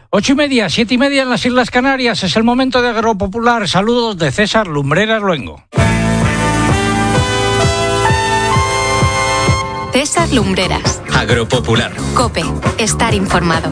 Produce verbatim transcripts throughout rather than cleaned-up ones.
Ocho y media, siete y media en las Islas Canarias. Es el momento de Agropopular. Saludos de César Lumbreras Luengo. César Lumbreras. Agropopular. COPE. Estar informado.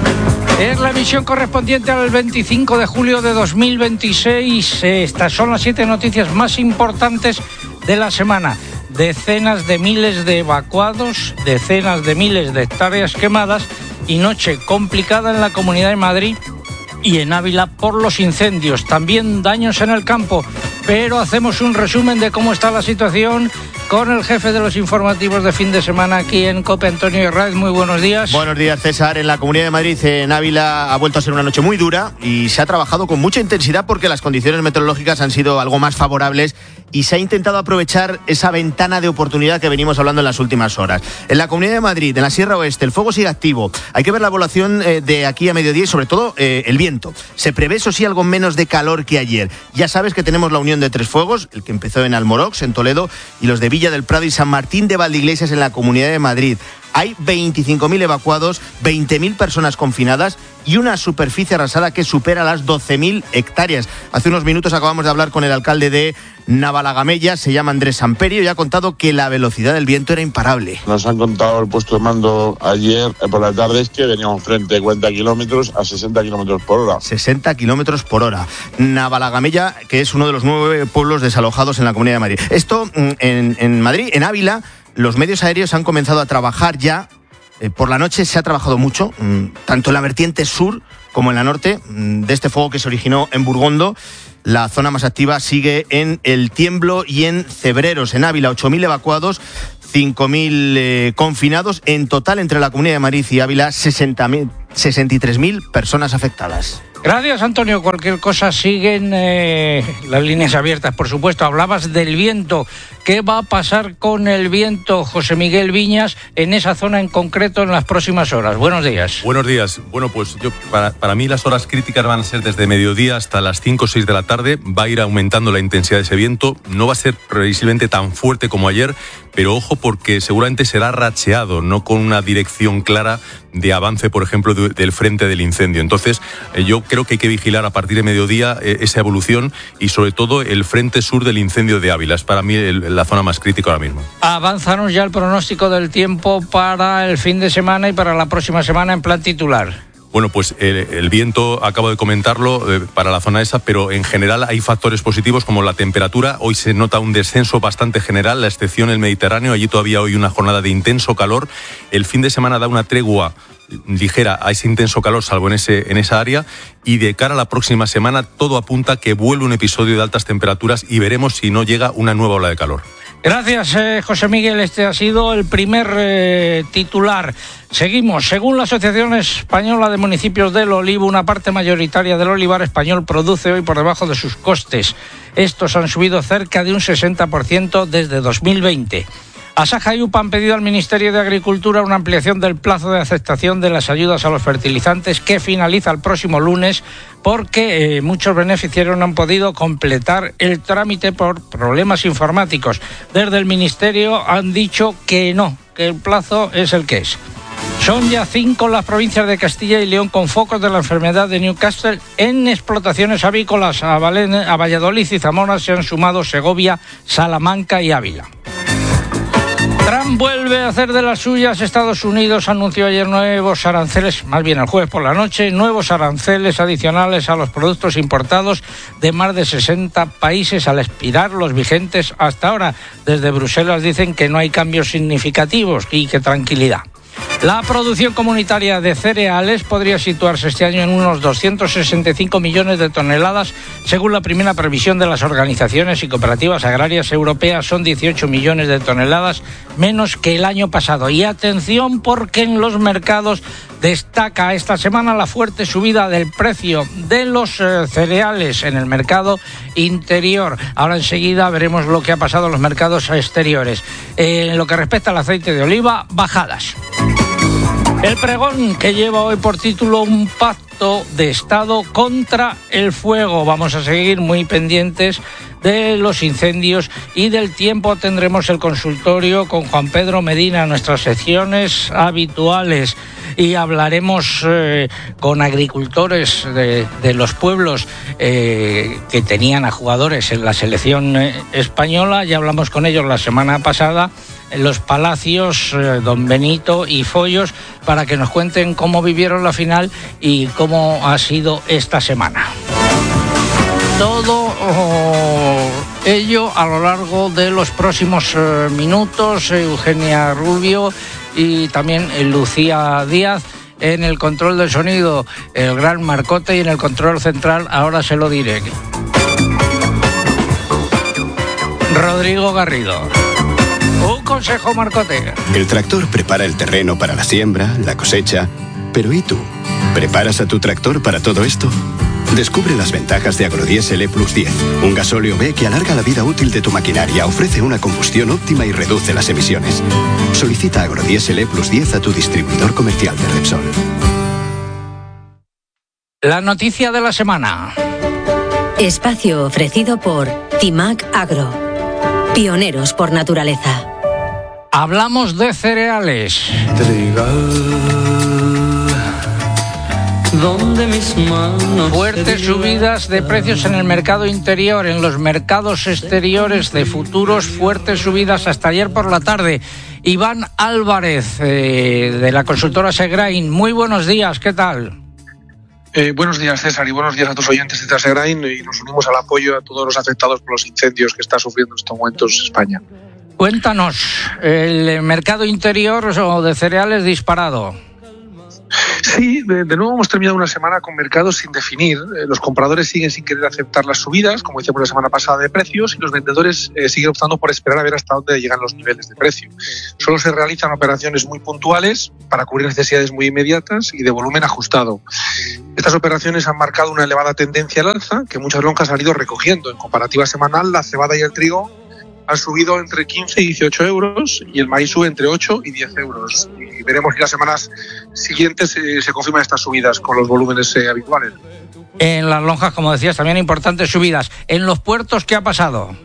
Es la emisión correspondiente al veinticinco de julio de dos mil veintiséis. Estas son las siete noticias más importantes de la semana. Decenas de miles de evacuados, decenas de miles de hectáreas quemadas y noche complicada en la Comunidad de Madrid y en Ávila por los incendios. También daños en el campo, pero hacemos un resumen de cómo está la situación con el jefe de los informativos de fin de semana aquí en COPE, Antonio Herráez. Muy buenos días. Buenos días, César. En la Comunidad de Madrid, en Ávila, ha vuelto a ser una noche muy dura y se ha trabajado con mucha intensidad porque las condiciones meteorológicas han sido algo más favorables y se ha intentado aprovechar esa ventana de oportunidad que venimos hablando en las últimas horas. En la Comunidad de Madrid, en la Sierra Oeste, el fuego sigue activo. Hay que ver la evaluación eh, de aquí a mediodía y sobre todo eh, el viento. Se prevé, eso sí, algo menos de calor que ayer. Ya sabes que tenemos la unión de tres fuegos, el que empezó en Almorox, en Toledo, y los de Villa del Prado y San Martín de Valdeiglesias en la Comunidad de Madrid. Hay veinticinco mil evacuados, veinte mil personas confinadas y una superficie arrasada que supera las doce mil hectáreas. Hace unos minutos acabamos de hablar con el alcalde de Navalagamella, se llama Andrés Samperio, y ha contado que la velocidad del viento era imparable. Nos han contado el puesto de mando ayer por la tarde es que veníamos frente de cuarenta kilómetros a sesenta kilómetros por hora. sesenta kilómetros por hora. Navalagamella, que es uno de los nueve pueblos desalojados en la Comunidad de Madrid. Esto en, en Madrid, en Ávila, los medios aéreos han comenzado a trabajar ya. Eh, por la noche se ha trabajado mucho, mmm, tanto en la vertiente sur como en la norte, mmm, de este fuego que se originó en Burgondo. La zona más activa sigue en El Tiemblo y en Cebreros. En Ávila, ocho mil evacuados, cinco mil eh, confinados. En total, entre la Comunidad de Madrid y Ávila, sesenta mil, sesenta y tres mil personas afectadas. Gracias, Antonio. Cualquier cosa, siguen eh, las líneas abiertas, por supuesto. Hablabas del viento. ¿Qué va a pasar con el viento, José Miguel Viñas, en esa zona en concreto en las próximas horas? Buenos días. Buenos días. Bueno, pues yo para, para mí las horas críticas van a ser desde mediodía hasta las cinco o seis de la tarde. Va a ir aumentando la intensidad de ese viento. No va a ser previsiblemente tan fuerte como ayer, pero ojo porque seguramente será racheado, no con una dirección clara de avance, por ejemplo, de, del frente del incendio. Entonces, eh, yo creo que hay que vigilar a partir de mediodía eh, esa evolución y sobre todo el frente sur del incendio de Ávila. Es para mí el, la zona más crítica ahora mismo. Avánzanos ya el pronóstico del tiempo para el fin de semana y para la próxima semana en plan titular. Bueno, pues el, el viento, acabo de comentarlo, eh, para la zona esa, pero en general hay factores positivos como la temperatura. Hoy se nota un descenso bastante general, la excepción el Mediterráneo. Allí todavía hoy una jornada de intenso calor. El fin de semana da una tregua ligera a ese intenso calor, salvo en ese en esa área, y de cara a la próxima semana todo apunta que vuelve un episodio de altas temperaturas y veremos si no llega una nueva ola de calor. Gracias, eh, José Miguel. Este ha sido el primer eh, titular. Seguimos. Según la Asociación Española de Municipios del Olivo, una parte mayoritaria del olivar español produce hoy por debajo de sus costes. Estos han subido cerca de un sesenta por ciento desde dos mil veinte. Asaja y U P A han pedido al Ministerio de Agricultura una ampliación del plazo de aceptación de las ayudas a los fertilizantes que finaliza el próximo lunes porque eh, muchos beneficiarios no han podido completar el trámite por problemas informáticos. Desde el Ministerio han dicho que no, que el plazo es el que es. Son ya cinco las provincias de Castilla y León con focos de la enfermedad de Newcastle en explotaciones avícolas. A, Valen- a Valladolid y Zamora se han sumado Segovia, Salamanca y Ávila. Trump vuelve a hacer de las suyas. Estados Unidos anunció ayer nuevos aranceles, más bien el jueves por la noche, nuevos aranceles adicionales a los productos importados de más de sesenta países al expirar los vigentes hasta ahora. Desde Bruselas dicen que no hay cambios significativos y que tranquilidad. La producción comunitaria de cereales podría situarse este año en unos doscientos sesenta y cinco millones de toneladas, según la primera previsión de las organizaciones y cooperativas agrarias europeas. Son dieciocho millones de toneladas menos que el año pasado. Y atención, porque en los mercados destaca esta semana la fuerte subida del precio de los eh, cereales en el mercado interior. Ahora enseguida veremos lo que ha pasado en los mercados exteriores. Eh, en lo que respecta al aceite de oliva, bajadas. El pregón que lleva hoy por título un pacto de Estado contra el fuego. Vamos a seguir muy pendientes de los incendios y del tiempo tendremos el consultorio con Juan Pedro Medina, nuestras secciones habituales, y hablaremos eh, con agricultores de, de los pueblos eh, que tenían a jugadores en la selección eh, española. Ya hablamos con ellos la semana pasada en los Palacios, eh, don Benito y Follos, para que nos cuenten cómo vivieron la final y cómo ha sido esta semana. Todo oh, ello a lo largo de los próximos eh, minutos. Eugenia Rubio y también Lucía Díaz en el control del sonido, el gran Marcote, y en el control central, ahora se lo diré, Rodrigo Garrido. Un consejo, Marcote. El tractor prepara el terreno para la siembra, la cosecha. Pero ¿y tú? ¿Preparas a tu tractor para todo esto? Descubre las ventajas de Agrodiesel E Plus diez, un gasóleo B que alarga la vida útil de tu maquinaria, ofrece una combustión óptima y reduce las emisiones. Solicita Agrodiesel E Plus diez a tu distribuidor comercial de Repsol. La noticia de la semana. Espacio ofrecido por Timac Agro, pioneros por naturaleza. Hablamos de cereales. Donde mis manos Fuertes subidas de precios en el mercado interior, en los mercados exteriores de futuros, fuertes subidas hasta ayer por la tarde. Iván Álvarez, eh, de la consultora Segrain, muy buenos días, ¿qué tal? Eh, buenos días, César, y buenos días a tus oyentes de Segrain, y nos unimos al apoyo a todos los afectados por los incendios que está sufriendo en estos momentos España. Cuéntanos, el mercado interior o de cereales disparado. Sí, de, de nuevo hemos terminado una semana con mercados sin definir. Eh, los compradores siguen sin querer aceptar las subidas, como decíamos la semana pasada, de precios, y los vendedores eh, siguen optando por esperar a ver hasta dónde llegan los niveles de precio. Solo se realizan operaciones muy puntuales para cubrir necesidades muy inmediatas y de volumen ajustado. Estas operaciones han marcado una elevada tendencia al alza que muchas lonjas han ido recogiendo. En comparativa semanal, la cebada y el trigo han subido entre quince y dieciocho euros y el maíz sube entre ocho y diez euros. Y veremos si las semanas siguientes eh, se confirman estas subidas con los volúmenes eh, habituales. En las lonjas, como decías, también importantes subidas. ¿En los puertos qué ha pasado?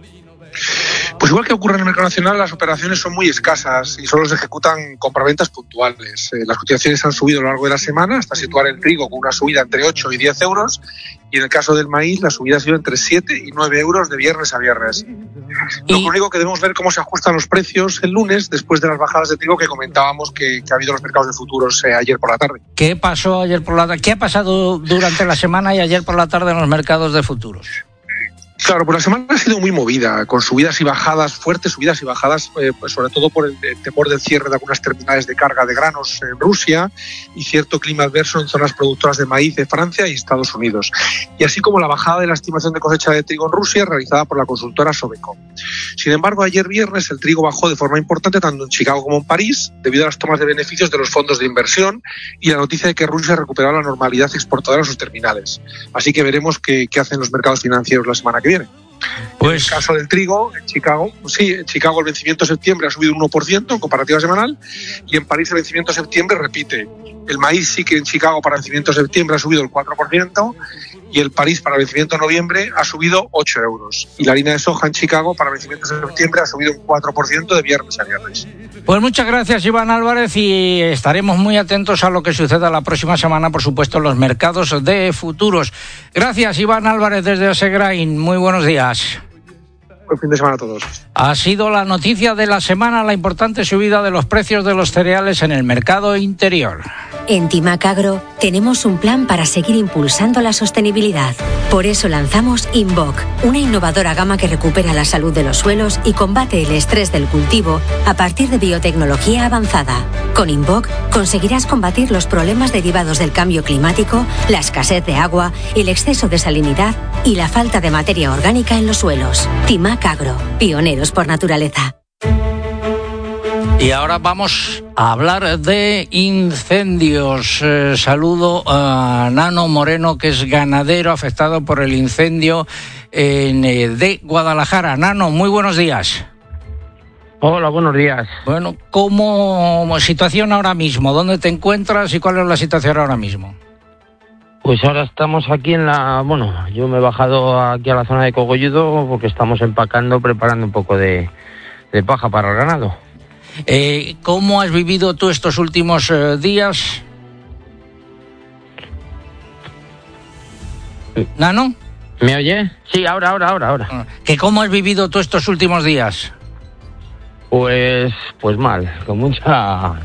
Pues igual que ocurre en el mercado nacional, las operaciones son muy escasas y solo se ejecutan compraventas puntuales. Eh, las cotizaciones han subido a lo largo de la semana hasta situar el trigo con una subida entre ocho y diez euros, y en el caso del maíz la subida ha sido entre siete y nueve euros de viernes a viernes. Lo Y... único que debemos ver cómo se ajustan los precios el lunes después de las bajadas de trigo que comentábamos que, que ha habido en los mercados de futuros eh, ayer por la tarde. ¿Qué pasó ayer por la tarde? ¿Qué ha pasado durante la semana y ayer por la tarde en los mercados de futuros? Claro, pues la semana ha sido muy movida, con subidas y bajadas, fuertes subidas y bajadas, eh, pues sobre todo por el, el temor del cierre de algunas terminales de carga de granos en Rusia y cierto clima adverso en zonas productoras de maíz de Francia y Estados Unidos. Y así como la bajada de la estimación de cosecha de trigo en Rusia realizada por la consultora Sobeco. Sin embargo, ayer viernes el trigo bajó de forma importante tanto en Chicago como en París debido a las tomas de beneficios de los fondos de inversión y la noticia de que Rusia recuperaba la normalidad exportadora en sus terminales. Así que veremos qué, qué hacen los mercados financieros la semana que viene. Pues... En el caso del trigo, en Chicago, sí, en Chicago el vencimiento de septiembre ha subido un uno por ciento en comparativa semanal, y en París el vencimiento de septiembre repite. El maíz sí que en Chicago para el vencimiento de septiembre ha subido el cuatro por ciento y el París para el vencimiento de noviembre ha subido ocho euros. Y la harina de soja en Chicago para el vencimiento de septiembre ha subido un cuatro por ciento de viernes a viernes. Pues muchas gracias, Iván Álvarez, y estaremos muy atentos a lo que suceda la próxima semana, por supuesto, en los mercados de futuros. Gracias, Iván Álvarez, desde Segrain. Muy buenos días. Buen fin de semana a todos. Ha sido la noticia de la semana, la importante subida de los precios de los cereales en el mercado interior. En Timac Agro tenemos un plan para seguir impulsando la sostenibilidad. Por eso lanzamos Invoc, una innovadora gama que recupera la salud de los suelos y combate el estrés del cultivo a partir de biotecnología avanzada. Con Invoc conseguirás combatir los problemas derivados del cambio climático, la escasez de agua, el exceso de salinidad y la falta de materia orgánica en los suelos. Timac Agro, pioneros por naturaleza. Y ahora vamos a hablar de incendios. Eh, saludo a Nano Moreno, que es ganadero afectado por el incendio en, eh, de Guadalajara. Nano, muy buenos días. Hola, buenos días. Bueno, ¿cómo situación ahora mismo? ¿Dónde te encuentras y cuál es la situación ahora mismo? Pues ahora estamos aquí en la... Bueno, yo me he bajado aquí a la zona de Cogolludo porque estamos empacando, preparando un poco de, de paja para el ganado. Eh, ¿Cómo has vivido tú estos últimos eh, días? ¿Nano? ¿Me oye? Sí, ahora, ahora, ahora, ahora. ¿Que cómo has vivido tú estos últimos días? Pues, pues mal, con mucha...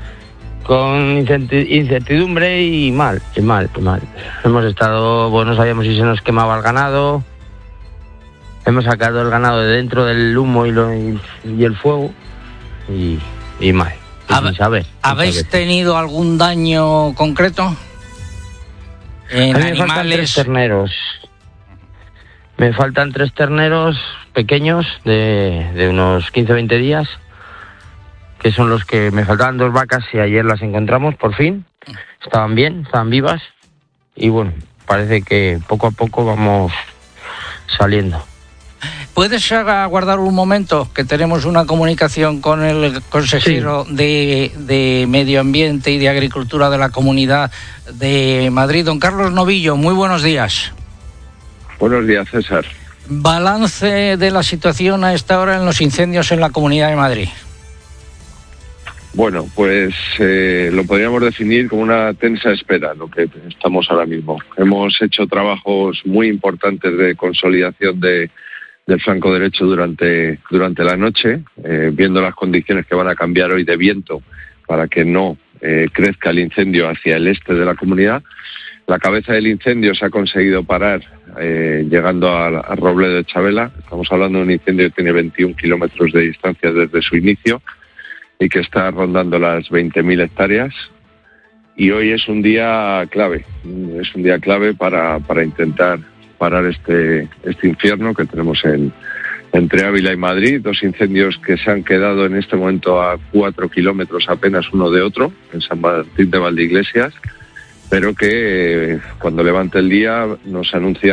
con incertidumbre y mal, y mal, y mal. Hemos estado, bueno, no sabíamos si se nos quemaba el ganado. Hemos sacado el ganado de dentro del humo y, lo, y, y el fuego. Y, y mal. Y sin saber, ¿Habéis sin saber. tenido algún daño concreto? En A mí me faltan tres animales. terneros. Me faltan tres terneros pequeños de, de unos quince a veinte días, que son los que me faltaban. Dos vacas y ayer las encontramos por fin. Estaban bien, estaban vivas y bueno, parece que poco a poco vamos saliendo. ¿Puedes aguardar un momento que tenemos una comunicación con el consejero sí. de, de Medio Ambiente y de Agricultura de la Comunidad de Madrid, don Carlos Novillo? Muy buenos días. Buenos días, César. Balance de la situación a esta hora en los incendios en la Comunidad de Madrid. Bueno, pues eh, lo podríamos definir como una tensa espera, lo que estamos ahora mismo. Hemos hecho trabajos muy importantes de consolidación de, del flanco derecho durante, durante la noche, eh, viendo las condiciones que van a cambiar hoy de viento para que no eh, crezca el incendio hacia el este de la comunidad. La cabeza del incendio se ha conseguido parar eh, llegando a, a Robledo de Chavela. Estamos hablando de un incendio que tiene veintiún kilómetros de distancia desde su inicio y que está rondando las veinte mil hectáreas. Y hoy es un día clave, es un día clave para, para intentar parar este, este infierno que tenemos en, entre Ávila y Madrid, dos incendios que se han quedado en este momento a cuatro kilómetros apenas uno de otro, en San Martín de Valdeiglesias, pero que eh, cuando levante el día nos anuncia